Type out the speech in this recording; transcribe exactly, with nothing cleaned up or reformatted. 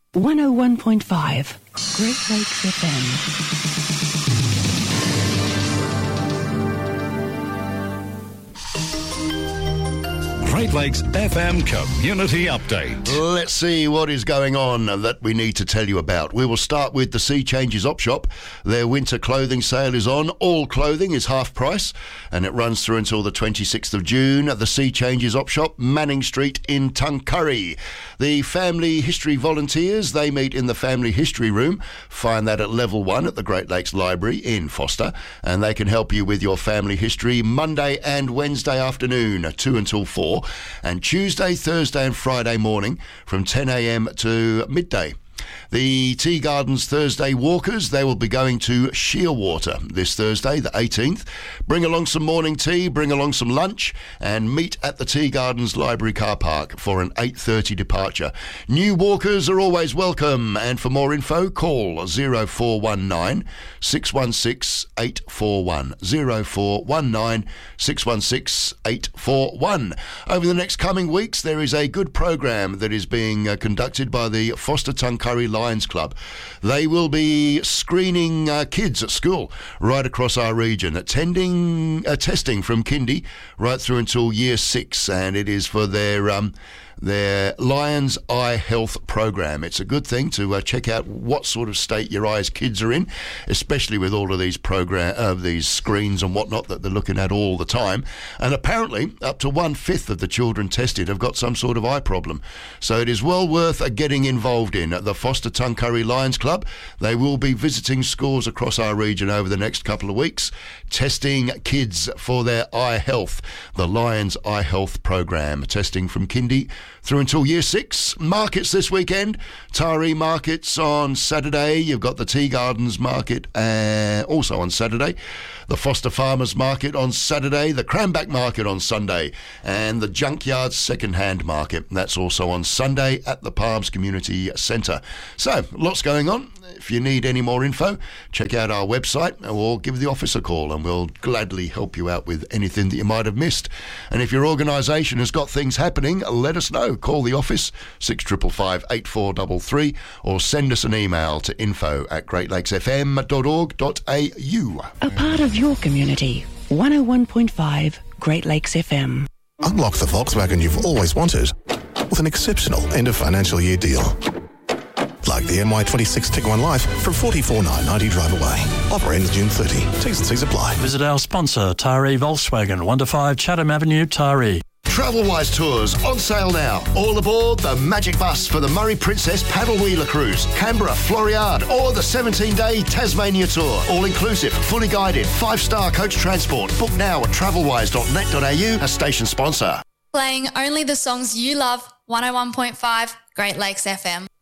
one oh one point five Great Lakes F M. Great Lakes F M Community Update. Let's see what is going on that we need to tell you about. We will start with the Sea Changes Op Shop. Their winter clothing sale is on. All clothing is half price, and it runs through until the twenty-sixth of June at the Sea Changes Op Shop, Manning Street in Tuncurry. The Family History Volunteers, they meet in the Family History Room. Find that at level one at the Great Lakes Library in Foster, and they can help you with your family history Monday and Wednesday afternoon, two until four. And Tuesday, Thursday and Friday morning from ten a.m. to midday. The Tea Gardens Thursday walkers, they will be going to Shearwater this Thursday, the eighteenth. Bring along some morning tea, bring along some lunch, and meet at the Tea Gardens Library car park for an eight thirty departure. New walkers are always welcome, and for more info, call oh four one nine, six one six, eight four one. oh four one nine, six one six, eight four one. Over the next coming weeks, there is a good program that is being uh, conducted by the Foster Tuncurry Lions Club. They will be screening uh, kids at school right across our region, attending uh, testing from kindy right through until year six, and it is for their um, their Lions Eye Health program. It's a good thing to uh, check out what sort of state your eyes kids are in, especially with all of these program uh, these screens and whatnot that they're looking at all the time. And apparently, up to one fifth of the children tested have got some sort of eye problem. So it is well worth uh, getting involved in. At the Foster Tuncurry Lions Club, they will be visiting schools across our region over the next couple of weeks, testing kids for their eye health. The Lions Eye Health program, testing from kindy through until year six. Markets this weekend. Taree Markets on Saturday. You've got the Tea Gardens Market uh, also on Saturday. The Foster Farmers Market on Saturday. The Cranback Market on Sunday. And the Junkyard Second-Hand Market. That's also on Sunday at the Palms Community Centre. So, lots going on. If you need any more info, check out our website or give the office a call and we'll gladly help you out with anything that you might have missed. And if your organisation has got things happening, let us know. Call the office, six five five five, eight four three three, or send us an email to info at great lakes f m dot org dot a u. A part of your community. one oh one point five Great Lakes F M. Unlock the Volkswagen you've always wanted with an exceptional end of financial year deal. Like the M Y twenty-six Tiguan Life from forty-four thousand nine hundred ninety drive away. Offer ends June thirtieth. T's and C's apply. Visit our sponsor, Taree Volkswagen, one to five Chatham Avenue, Taree. Travelwise Tours on sale now. All aboard the Magic Bus for the Murray Princess Paddle Wheeler Cruise, Canberra, Floriade, or the seventeen-day Tasmania Tour. All inclusive, fully guided, five-star coach transport. Book now at travelwise dot net dot a u, a station sponsor. Playing only the songs you love, one oh one point five Great Lakes F M.